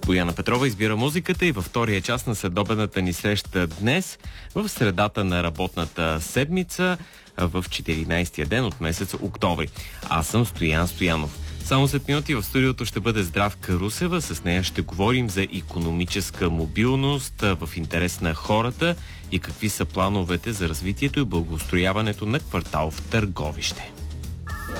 Бояна Петрова избира музиката и във втория част на следобедната ни среща днес, в средата на работната седмица, в 14-тия ден от месец октомври. Аз съм Стоян Стоянов. Само след минути в студиото ще бъде Здравка Русева. С нея ще говорим за икономическа мобилност в интерес на хората и какви са плановете за развитието и благоустрояването на квартал в Търговище.